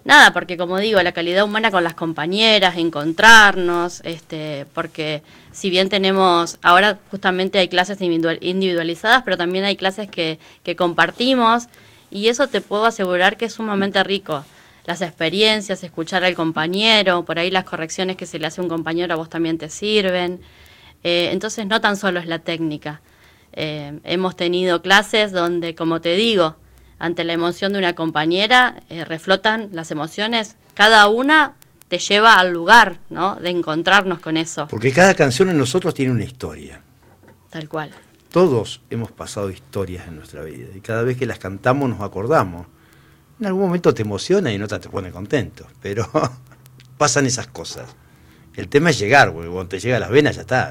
nada, porque como digo, la calidad humana con las compañeras, encontrarnos, porque si bien tenemos, ahora justamente hay clases individualizadas, pero también hay clases que compartimos, y eso te puedo asegurar que es sumamente rico. Las experiencias, escuchar al compañero, por ahí las correcciones que se le hace a un compañero a vos también te sirven. Entonces no tan solo es la técnica. Hemos tenido clases donde, como te digo, ante la emoción de una compañera, reflotan las emociones, cada una te lleva al lugar, ¿no? De encontrarnos con eso. Porque cada canción en nosotros tiene una historia. Tal cual. Todos hemos pasado historias en nuestra vida y cada vez que las cantamos nos acordamos. En algún momento te emociona y en otra te pone contento, pero pasan esas cosas. El tema es llegar, porque cuando te llega a las venas ya está.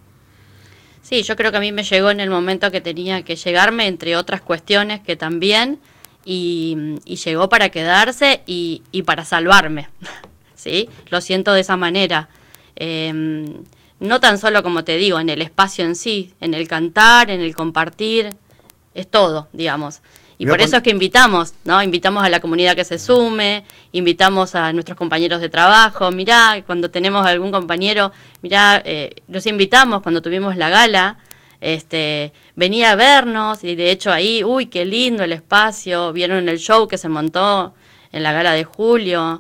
Sí, yo creo que a mí me llegó en el momento que tenía que llegarme, entre otras cuestiones que también, y llegó para quedarse y para salvarme, ¿sí? Lo siento de esa manera. No tan solo, como te digo, en el espacio en sí, en el cantar, en el compartir, es todo, digamos. Y por eso es que invitamos, ¿no? Invitamos a la comunidad que se sume, invitamos a nuestros compañeros de trabajo. Mirá, cuando tenemos algún compañero, mirá, los invitamos cuando tuvimos la gala, venía a vernos y de hecho ahí, uy, qué lindo el espacio, vieron el show que se montó en la gala de julio,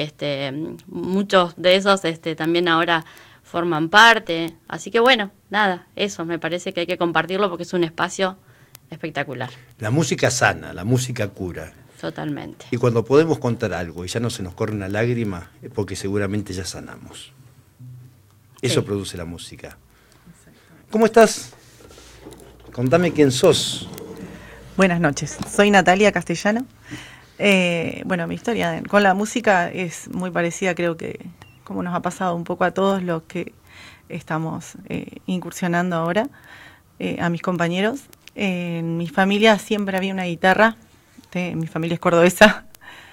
muchos de esos también ahora forman parte. Así que bueno, nada, eso me parece que hay que compartirlo porque es un espacio espectacular. La música sana, la música cura. Totalmente. Y cuando podemos contar algo y ya no se nos corre una lágrima, es porque seguramente ya sanamos. Eso sí. Produce la música. ¿Cómo estás? Contame quién sos. Buenas noches, soy Natalia Castellano. Bueno, mi historia con la música es muy parecida, creo que como nos ha pasado un poco a todos los que estamos incursionando ahora, a mis compañeros. En mi familia siempre había una guitarra, mi familia es cordobesa,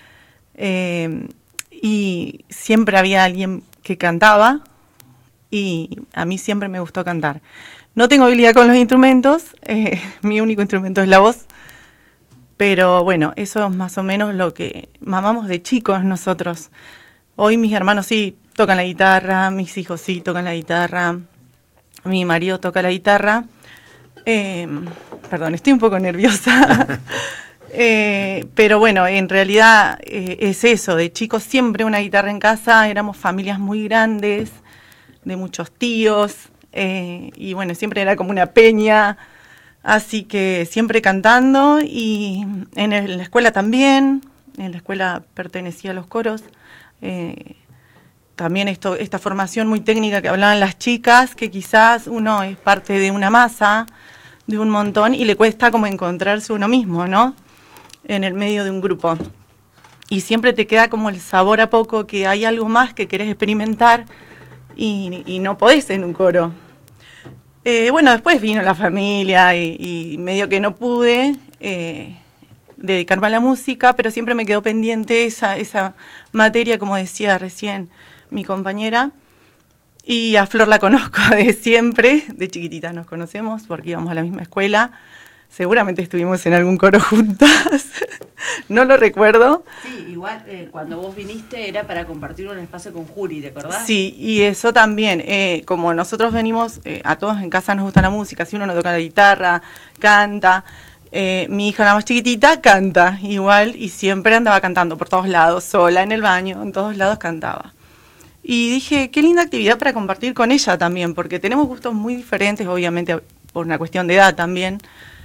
y siempre había alguien que cantaba, y a mí siempre me gustó cantar. No tengo habilidad con los instrumentos, mi único instrumento es la voz, pero bueno, eso es más o menos lo que mamamos de chicos nosotros. Hoy mis hermanos sí tocan la guitarra, mis hijos sí tocan la guitarra, mi marido toca la guitarra. Perdón, estoy un poco nerviosa. Pero bueno, en realidad es eso, de chicos siempre una guitarra en casa, éramos familias muy grandes, de muchos tíos, y bueno, siempre era como una peña, así que siempre cantando, y en la escuela también, en la escuela pertenecía a los coros, también esta formación muy técnica que hablaban las chicas, que quizás uno es parte de una masa, de un montón, y le cuesta como encontrarse uno mismo, ¿no? En el medio de un grupo. Y siempre te queda como el sabor a poco, que hay algo más que querés experimentar y no podés en un coro. Bueno, después vino la familia y medio que no pude dedicarme a la música, pero siempre me quedó pendiente esa materia, como decía recién mi compañera. Y a Flor la conozco de siempre, de chiquititas nos conocemos porque íbamos a la misma escuela. Seguramente estuvimos en algún coro juntas, no lo recuerdo. Sí, igual cuando vos viniste era para compartir un espacio con Juli, ¿te acordás? Sí, y eso también, como nosotros venimos, a todos en casa nos gusta la música, si uno no toca la guitarra, canta. Mi hija, la más chiquitita, canta igual y siempre andaba cantando por todos lados, sola, en el baño, en todos lados cantaba. Y dije, qué linda actividad para compartir con ella también, porque tenemos gustos muy diferentes, obviamente por una cuestión de edad también.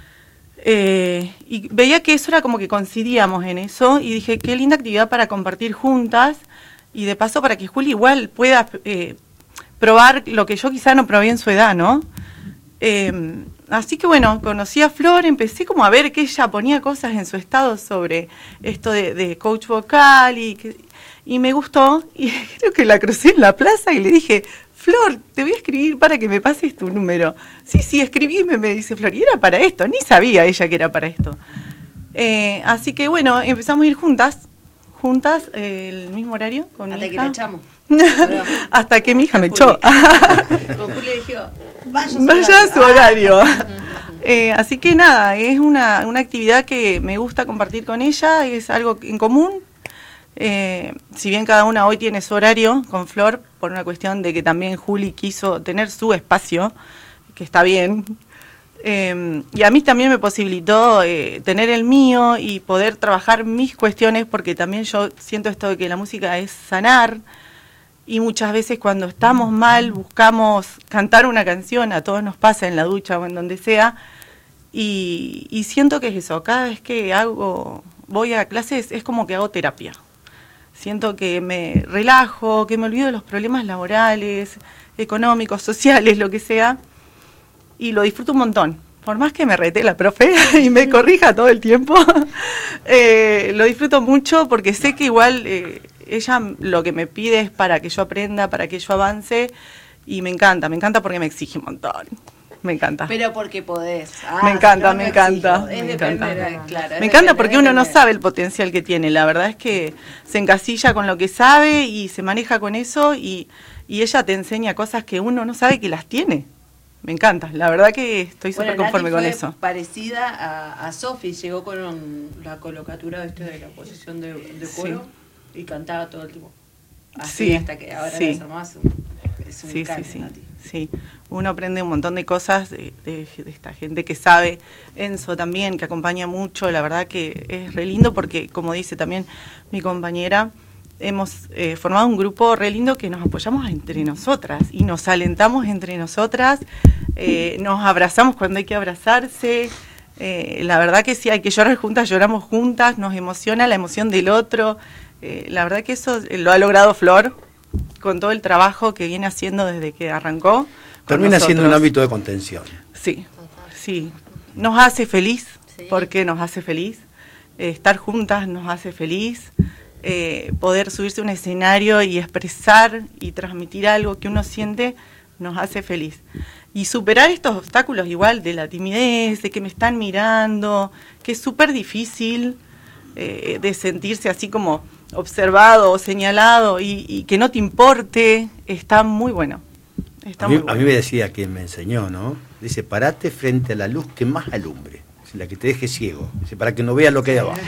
Y veía que eso era como que coincidíamos en eso, y dije, qué linda actividad para compartir juntas, y de paso para que Juli igual pueda probar lo que yo quizá no probé en su edad, ¿no? Así que bueno, conocí a Flor, empecé como a ver que ella ponía cosas en su estado sobre esto de coach vocal, y me gustó, y creo que la crucé en la plaza y le dije, Flor, te voy a escribir para que me pases tu número. Sí, escribime, me dice Flor, y era para esto, ni sabía ella que era para esto. Así que bueno, empezamos a ir juntas, el mismo horario con hasta mi que hija. te echamos. Hasta que mi hija me echó. Con Juli dijo, vaya a su horario. Así que nada, es una actividad que me gusta compartir con ella, es algo en común. Si bien cada una hoy tiene su horario con Flor, por una cuestión de que también Juli quiso tener su espacio, que está bien, y a mí también me posibilitó tener el mío y poder trabajar mis cuestiones, porque también yo siento esto de que la música es sanar, y muchas veces cuando estamos mal buscamos cantar una canción, a todos nos pasa en la ducha o en donde sea, y siento que es eso, cada vez que voy a clases es como que hago terapia. Siento que me relajo, que me olvido de los problemas laborales, económicos, sociales, lo que sea, y lo disfruto un montón. Por más que me rete la profe y me corrija todo el tiempo, lo disfruto mucho porque sé que igual ella lo que me pide es para que yo aprenda, para que yo avance, y me encanta porque me exige un montón. Me encanta. Pero porque podés. Me encanta, si no, me no encanta. exijo. Me encanta. Claro, Me encanta porque uno no sabe el potencial que tiene. La verdad es que se encasilla con lo que sabe y se maneja con eso, y ella te enseña cosas que uno no sabe que las tiene. Me encanta. La verdad que estoy súper conforme con eso. Parecida a Sofi, llegó con la colocatura de la posición de coro, sí, y cantaba todo el tiempo. Así, sí, hasta que ahora sí, más es un sí. Uno aprende un montón de cosas de esta gente que sabe. Enzo también, que acompaña mucho. La verdad que es re lindo porque, como dice también mi compañera, hemos formado un grupo re lindo que nos apoyamos entre nosotras y nos alentamos entre nosotras, nos abrazamos cuando hay que abrazarse. La verdad que sí, hay que llorar juntas, lloramos juntas, nos emociona la emoción del otro. La verdad que eso lo ha logrado Flor con todo el trabajo que viene haciendo desde que arrancó. Termina siendo un ámbito de contención. Sí, sí. Nos hace feliz, sí, porque nos hace feliz. Estar juntas nos hace feliz. Poder subirse a un escenario y expresar y transmitir algo que uno siente nos hace feliz. Y superar estos obstáculos igual de la timidez, de que me están mirando, que es súper difícil, de sentirse así como observado o señalado y que no te importe, está muy bueno. A mí me decía quien me enseñó, ¿no? Dice, parate frente a la luz que más alumbre, la que te deje ciego, dice, para que no veas lo que hay abajo.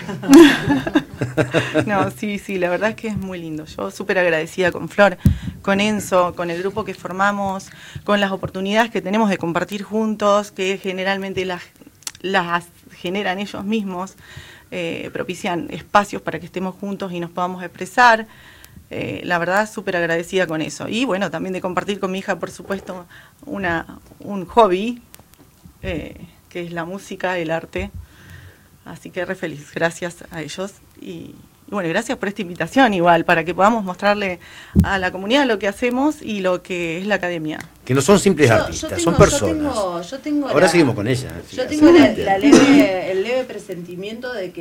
No, sí, la verdad es que es muy lindo. Yo súper agradecida con Flor, con Enzo, con el grupo que formamos, con las oportunidades que tenemos de compartir juntos, que generalmente las generan ellos mismos, propician espacios para que estemos juntos y nos podamos expresar. La verdad, súper agradecida con eso. Y bueno, también de compartir con mi hija, por supuesto, un hobby, que es la música, el arte. Así que re feliz, gracias a ellos. Y bueno, gracias por esta invitación igual, para que podamos mostrarle a la comunidad lo que hacemos y lo que es la academia. Que no son simples artistas, son personas. Ahora seguimos con ella. Yo tengo el leve presentimiento de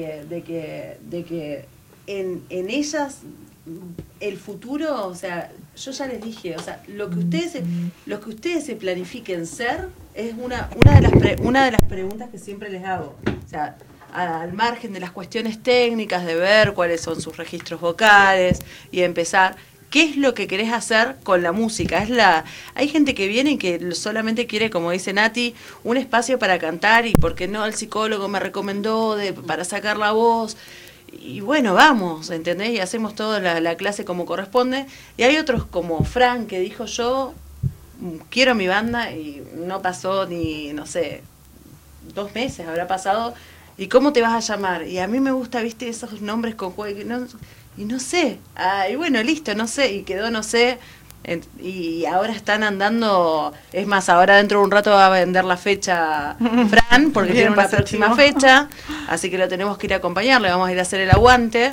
que en ellas el futuro, o sea, yo ya les dije, o sea, lo que ustedes se planifiquen ser es una de las preguntas que siempre les hago. O sea, al margen de las cuestiones técnicas, de ver cuáles son sus registros vocales y empezar, ¿qué es lo que querés hacer con la música? Hay gente que viene y que solamente quiere, como dice Nati, un espacio para cantar, y por qué no, el psicólogo me recomendó para sacar la voz. Y bueno, vamos, ¿entendés? Y hacemos toda la clase como corresponde. Y hay otros como Fran, que dijo, yo quiero mi banda, y no pasó ni, no sé, 2 meses habrá pasado. ¿Y cómo te vas a llamar? Y a mí me gusta, viste, esos nombres con juego, y no sé. Y bueno, listo, no sé. Y quedó, no sé. Y ahora están andando, es más, ahora dentro de un rato va a vender la fecha Fran, porque tiene una próxima fecha, así que lo tenemos que ir a acompañar, le vamos a ir a hacer el aguante.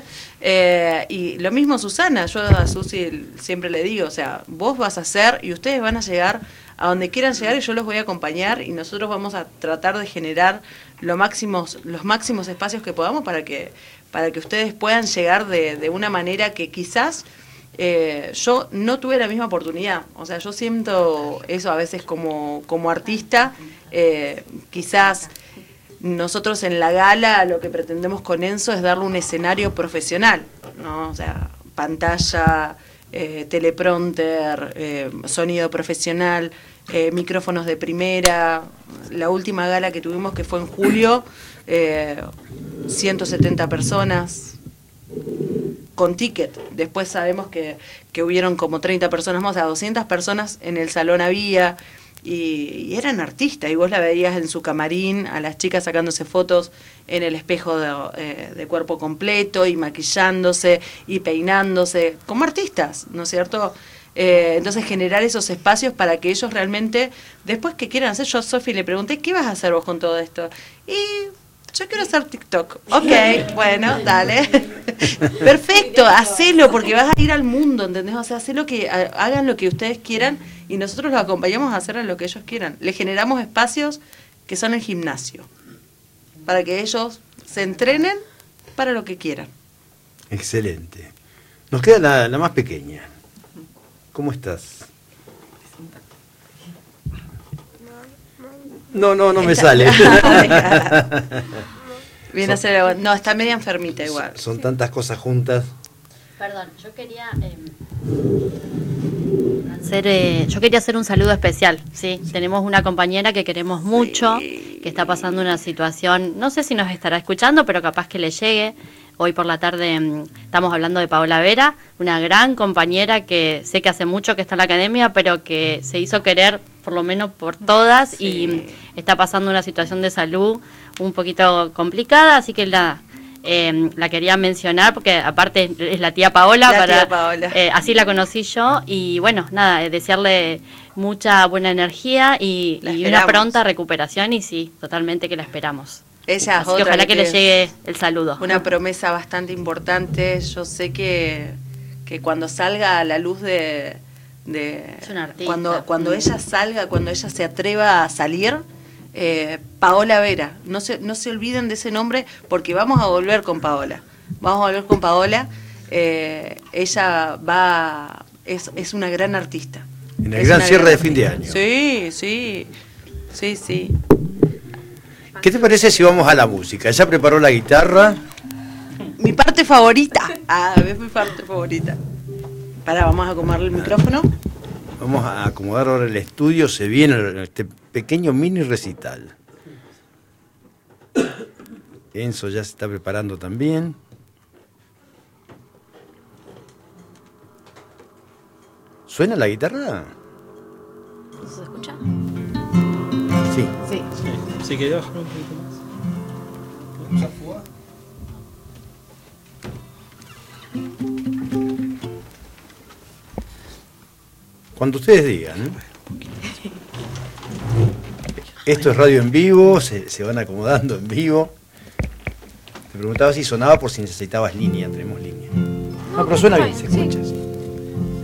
Y lo mismo Susana, yo a Susi siempre le digo, o sea, vos vas a hacer y ustedes van a llegar a donde quieran llegar, y yo los voy a acompañar, y nosotros vamos a tratar de generar los máximos espacios que podamos para que ustedes puedan llegar de una manera que quizás yo no tuve la misma oportunidad. O sea, yo siento eso a veces como artista. Quizás nosotros en la gala lo que pretendemos con Enzo es darle un escenario profesional, ¿no? O sea, pantalla, teleprompter, sonido profesional, micrófonos de primera. La última gala que tuvimos, que fue en julio, 170 personas. con ticket. Después sabemos que hubieron como 30 personas más, o sea, 200 personas en el salón había, y eran artistas, y vos la veías en su camarín, a las chicas sacándose fotos en el espejo de cuerpo completo, y maquillándose, y peinándose, como artistas, ¿no es cierto? Entonces generar esos espacios para que ellos realmente, después que quieran hacer, yo a Sofi le pregunté, ¿qué vas a hacer vos con todo esto? Y yo quiero hacer TikTok. Ok, bueno, dale. Perfecto, hacelo, porque vas a ir al mundo, ¿entendés? O sea, hagan lo que ustedes quieran, y nosotros los acompañamos a hacer lo que ellos quieran. Les generamos espacios que son el gimnasio, para que ellos se entrenen para lo que quieran. Excelente. Nos queda la más pequeña. ¿Cómo estás? No me sale. Viene a ser, no, está media enfermita igual. Son tantas cosas juntas. Perdón, yo quería hacer un saludo especial. Sí, tenemos una compañera que queremos mucho, que está pasando una situación, no sé si nos estará escuchando, pero capaz que le llegue. Hoy por la tarde estamos hablando de Paola Vera, una gran compañera que sé que hace mucho que está en la academia, pero que se hizo querer por lo menos por todas, y está pasando una situación de salud un poquito complicada, así que la quería mencionar porque aparte es la tía Paola, tía Paola. Así la conocí yo, y bueno, nada, desearle mucha buena energía y una pronta recuperación, y sí, totalmente que la esperamos. Ella así que ojalá que le llegue el saludo. Una promesa bastante importante. Yo sé que cuando salga a la luz es una artista. Cuando ella salga, cuando ella se atreva a salir, Paola Vera, no se olviden de ese nombre, porque vamos a volver con Paola. Ella es una gran artista. En el gran cierre de fin de año. Sí. ¿Qué te parece si vamos a la música? ¿Ya preparó la guitarra? Mi parte favorita. Es mi parte favorita. Vamos a acomodarle el micrófono. Vamos a acomodar ahora el estudio. Se viene este pequeño mini recital. Enzo ya se está preparando también. ¿Suena la guitarra? ¿Se escucha? Sí. Si querés bajar un poquito más. ¿Vamos a fuga? Cuando ustedes digan. Esto es radio en vivo, se van acomodando en vivo. Te preguntaba si sonaba por si necesitabas línea, tenemos línea. No, pero suena bien, se escucha.